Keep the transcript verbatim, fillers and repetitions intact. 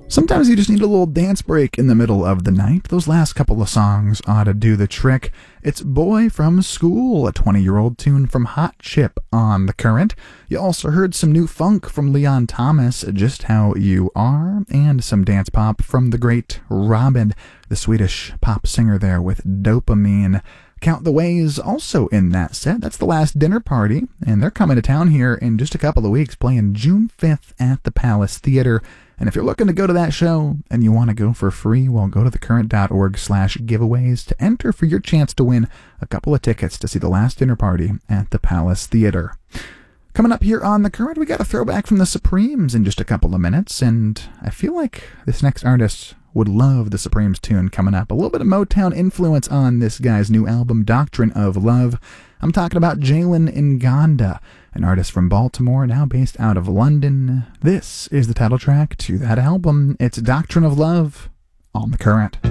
Sometimes you just need a little dance break in the middle of the night. Those last couple of songs ought to do the trick. It's Boy from School, a twenty-year-old tune from Hot Chip on The Current. You also heard some new funk from Leon Thomas, Just How You Are, and some dance pop from the great Robin, the Swedish pop singer there with Dopamine. Count the Ways also in that set. That's The Last Dinner Party, and they're coming to town here in just a couple of weeks, playing June fifth at the Palace Theater. And if you're looking to go to that show and you want to go for free, well, go to thecurrent.org slash giveaways to enter for your chance to win a couple of tickets to see The Last Dinner Party at the Palace Theater. Coming up here on The Current, we got a throwback from the Supremes in just a couple of minutes, and I feel like this next artist would love the Supremes tune coming up. A little bit of Motown influence on this guy's new album, Doctrine of Love. I'm talking about Jalen Nganda, an artist from Baltimore, now based out of London. This is the title track to that album. It's Doctrine of Love on The Current.